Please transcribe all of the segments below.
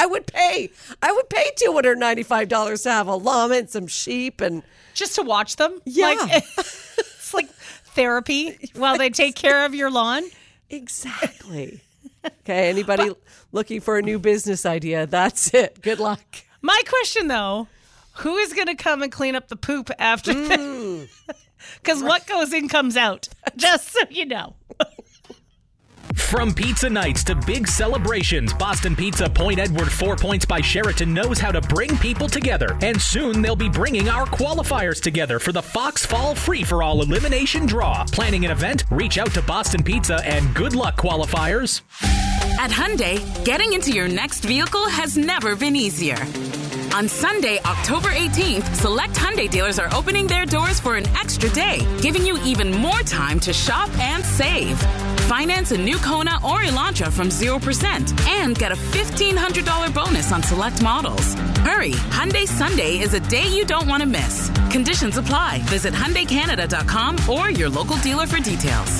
I would pay $295 to have a llama and some sheep and just to watch them. Yeah, it's like therapy while they take care of your lawn. Exactly. Okay, anybody looking for a new business idea? That's it. Good luck. My question, though, who is going to come and clean up the poop after this? Because what goes in comes out, just so you know. From pizza nights to big celebrations, Boston Pizza Point Edward 4 Points by Sheraton knows how to bring people together. And soon they'll be bringing our qualifiers together for the Fox Fall Free-for-All Elimination Draw. Planning an event? Reach out to Boston Pizza and good luck, qualifiers. At Hyundai, getting into your next vehicle has never been easier. On Sunday, October 18th, select Hyundai dealers are opening their doors for an extra day, giving you even more time to shop and save. Finance a new Kona or Elantra from 0% and get a $1,500 bonus on select models. Hurry, Hyundai Sunday is a day you don't want to miss. Conditions apply. Visit HyundaiCanada.com or your local dealer for details.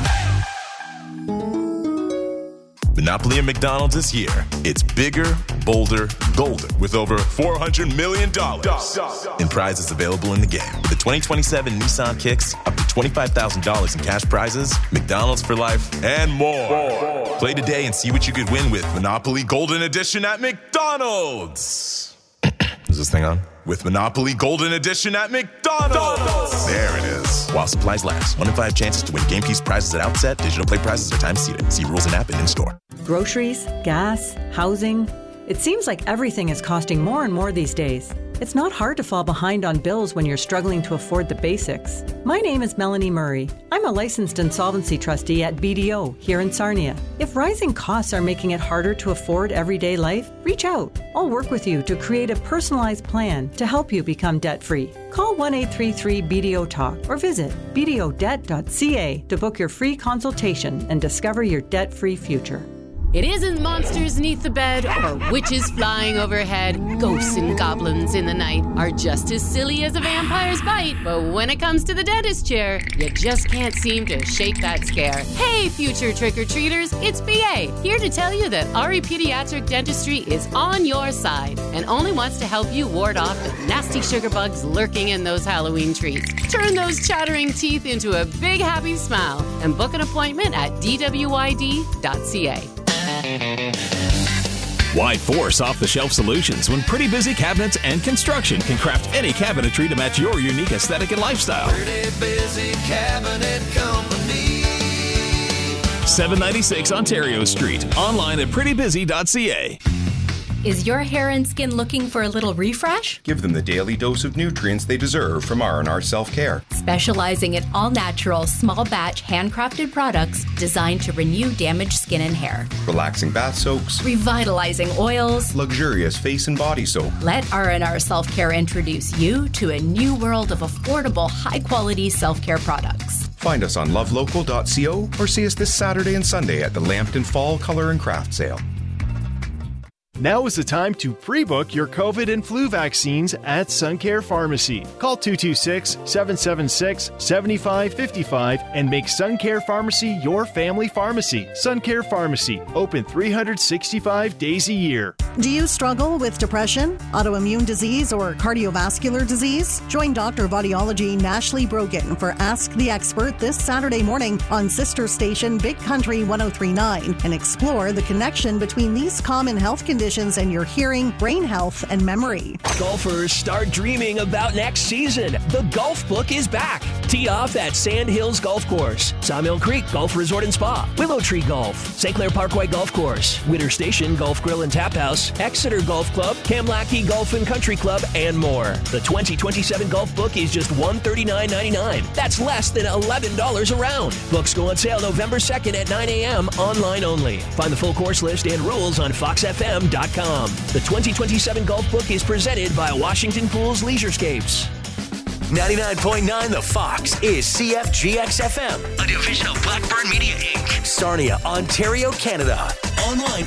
Monopoly at McDonald's this year. It's bigger, bolder, golder with over $400 million in prizes available in the game. With the 2027 Nissan Kicks, up to $25,000 in cash prizes, McDonald's for life, and more. Play today and see what you could win with Monopoly Golden Edition at McDonald's. Is this thing on? With Monopoly Golden Edition at McDonald's. There it is. While supplies last. 1 in 5 chances to win game piece prizes at outset. Digital play prizes are time seated. See rules and app and in-store. Groceries, gas, housing. It seems like everything is costing more and more these days. It's not hard to fall behind on bills when you're struggling to afford the basics. My name is Melanie Murray. I'm a licensed insolvency trustee at BDO here in Sarnia. If rising costs are making it harder to afford everyday life, reach out. I'll work with you to create a personalized plan to help you become debt-free. Call 1-833-BDO-TALK or visit bdodebt.ca to book your free consultation and discover your debt-free future. It isn't monsters neath the bed or witches flying overhead. Ghosts and goblins in the night are just as silly as a vampire's bite. But when it comes to the dentist chair, you just can't seem to shake that scare. Hey, future trick-or-treaters, it's BA, here to tell you that RE Pediatric Dentistry is on your side and only wants to help you ward off the nasty sugar bugs lurking in those Halloween treats. Turn those chattering teeth into a big happy smile and book an appointment at dwyd.ca. Why force off-the-shelf solutions when Pretty Busy Cabinets and Construction can craft any cabinetry to match your unique aesthetic and lifestyle? Pretty Busy Cabinet Company. 796 Ontario Street. Online at prettybusy.ca. Is your hair and skin looking for a little refresh? Give them the daily dose of nutrients they deserve from R&R Self-Care. Specializing in all-natural, small-batch, handcrafted products designed to renew damaged skin and hair. Relaxing bath soaks. Revitalizing oils. Luxurious face and body soap. Let R&R Self-Care introduce you to a new world of affordable, high-quality self-care products. Find us on lovelocal.co or see us this Saturday and Sunday at the Lambton Fall Color and Craft Sale. Now is the time to pre-book your COVID and flu vaccines at SunCare Pharmacy. Call 226-776-7555 and make SunCare Pharmacy your family pharmacy. SunCare Pharmacy, open 365 days a year. Do you struggle with depression, autoimmune disease, or cardiovascular disease? Join Dr. Bodyology Nashley Brogan for Ask the Expert this Saturday morning on sister station Big Country 103.9 and explore the connection between these common health conditions and your hearing, brain health, and memory. Golfers, start dreaming about next season. The Golf Book is back. Tee off at Sand Hills Golf Course, Sawmill Creek Golf Resort and Spa, Willow Tree Golf, St. Clair Parkway Golf Course, Witter Station Golf Grill and Tap House, Exeter Golf Club, Kamlaki Golf and Country Club, and more. The 2027 Golf Book is just $139.99. That's less than $11 a round. Books go on sale November 2nd at 9 a.m. online only. Find the full course list and rules on foxfm.com. The 2027 Golf Book is presented by Washington Pools Leisurescapes. 99.9 The Fox is CFGX-FM, a division of Blackburn Media Inc. Sarnia, Ontario, Canada. Online